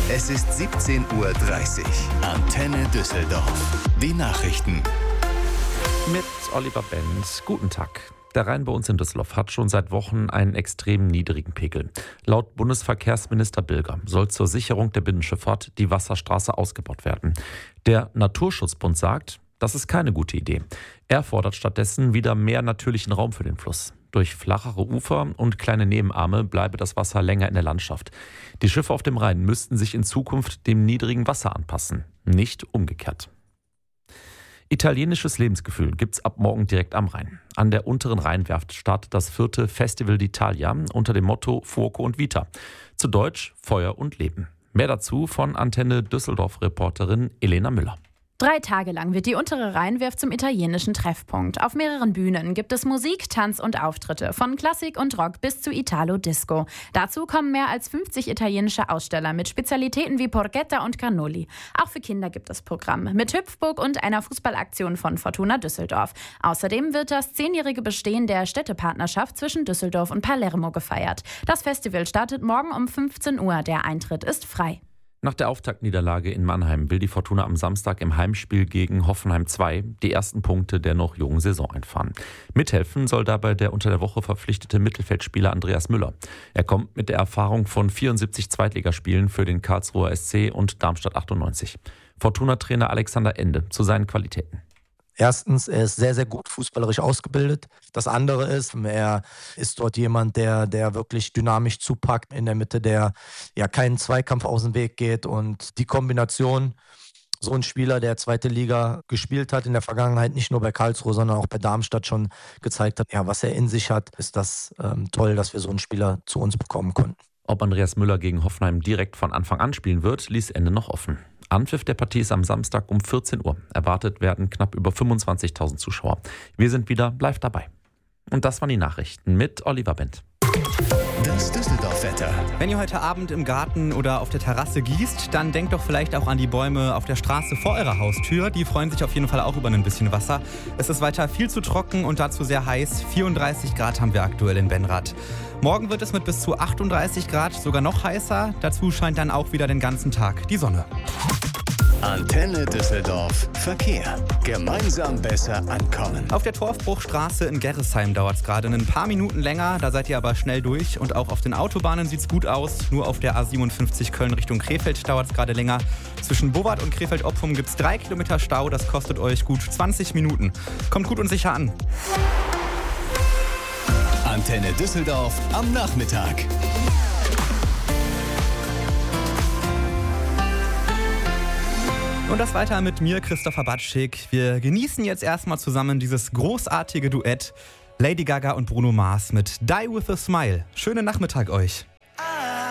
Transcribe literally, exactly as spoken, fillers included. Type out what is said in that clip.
Es ist siebzehn Uhr dreißig. Antenne Düsseldorf. Die Nachrichten. Mit Oliver Benz. Guten Tag. Der Rhein bei uns in Düsseldorf hat schon seit Wochen einen extrem niedrigen Pegel. Laut Bundesverkehrsminister Bilger soll zur Sicherung der Binnenschifffahrt die Wasserstraße ausgebaut werden. Der Naturschutzbund sagt, das ist keine gute Idee. Er fordert stattdessen wieder mehr natürlichen Raum für den Fluss. Durch flachere Ufer und kleine Nebenarme bleibe das Wasser länger in der Landschaft. Die Schiffe auf dem Rhein müssten sich in Zukunft dem niedrigen Wasser anpassen, nicht umgekehrt. Italienisches Lebensgefühl gibt's ab morgen direkt am Rhein. An der unteren Rheinwerft startet das vierte Festival d'Italia unter dem Motto Fuoco und Vita. Zu Deutsch Feuer und Leben. Mehr dazu von Antenne Düsseldorf-Reporterin Elena Müller. Drei Tage lang wird die untere Rheinwerft zum italienischen Treffpunkt. Auf mehreren Bühnen gibt es Musik, Tanz und Auftritte, von Klassik und Rock bis zu Italo-Disco. Dazu kommen mehr als fünfzig italienische Aussteller mit Spezialitäten wie Porchetta und Cannoli. Auch für Kinder gibt es Programm mit Hüpfburg und einer Fußballaktion von Fortuna Düsseldorf. Außerdem wird das zehnjährige Bestehen der Städtepartnerschaft zwischen Düsseldorf und Palermo gefeiert. Das Festival startet morgen um fünfzehn Uhr. Der Eintritt ist frei. Nach der Auftaktniederlage in Mannheim will die Fortuna am Samstag im Heimspiel gegen Hoffenheim zwei die ersten Punkte der noch jungen Saison einfahren. Mithelfen soll dabei der unter der Woche verpflichtete Mittelfeldspieler Andreas Müller. Er kommt mit der Erfahrung von vierundsiebzig Zweitligaspielen für den Karlsruher S C und Darmstadt achtundneunzig. Fortuna-Trainer Alexander Ende zu seinen Qualitäten. Erstens, er ist sehr, sehr gut fußballerisch ausgebildet. Das andere ist, er ist dort jemand, der, der wirklich dynamisch zupackt in der Mitte, der ja keinen Zweikampf aus dem Weg geht. Und die Kombination, so ein Spieler, der zweite Liga gespielt hat in der Vergangenheit, nicht nur bei Karlsruhe, sondern auch bei Darmstadt schon gezeigt hat, ja, was er in sich hat, ist das ähm, toll, dass wir so einen Spieler zu uns bekommen konnten. Ob Andreas Müller gegen Hoffenheim direkt von Anfang an spielen wird, ließ Ende noch offen. Anpfiff der Partie ist am Samstag um vierzehn Uhr. Erwartet werden knapp über fünfundzwanzigtausend Zuschauer. Wir sind wieder live dabei. Und das waren die Nachrichten mit Oliver Bendt. Das Düsseldorf-Wetter. Wenn ihr heute Abend im Garten oder auf der Terrasse gießt, dann denkt doch vielleicht auch an die Bäume auf der Straße vor eurer Haustür. Die freuen sich auf jeden Fall auch über ein bisschen Wasser. Es ist weiter viel zu trocken und dazu sehr heiß. vierunddreißig Grad haben wir aktuell in Benrath. Morgen wird es mit bis zu achtunddreißig Grad sogar noch heißer. Dazu scheint dann auch wieder den ganzen Tag die Sonne. Antenne Düsseldorf. Verkehr. Gemeinsam besser ankommen. Auf der Torfbruchstraße in Gerresheim dauert es gerade ein paar Minuten länger. Da seid ihr aber schnell durch. Und auch auf den Autobahnen sieht es gut aus. Nur auf der A siebenundfünfzig Köln Richtung Krefeld dauert es gerade länger. Zwischen Bowart und Krefeld-Oppum gibt es drei Kilometer Stau. Das kostet euch gut zwanzig Minuten. Kommt gut und sicher an. Antenne Düsseldorf am Nachmittag. Und das weiter mit mir, Christopher Batschik. Wir genießen jetzt erstmal zusammen dieses großartige Duett Lady Gaga und Bruno Mars mit Die With A Smile. Schönen Nachmittag euch.